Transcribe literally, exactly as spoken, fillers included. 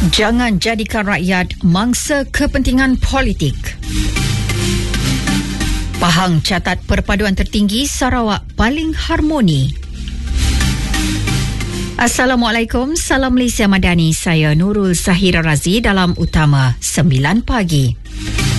Jangan jadikan rakyat mangsa kepentingan politik. Pahang catat perpaduan tertinggi Sarawak paling harmoni. Assalamualaikum, salam Malaysia Madani. Saya Nurul Zahira Razi dalam Utama sembilan pagi.